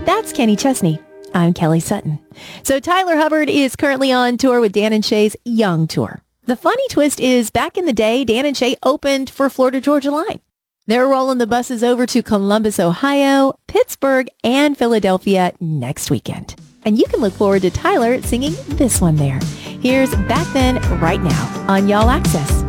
That's Kenny Chesney. I'm Kelly Sutton. So Tyler Hubbard is currently on tour with Dan and Shay's Young Tour. The funny twist is back in the day, Dan and Shay opened for Florida Georgia Line. They're rolling the buses over to Columbus, Ohio, Pittsburgh, and Philadelphia next weekend. And you can look forward to Tyler singing this one there. Here's Back Then, Right Now on Y'all Access.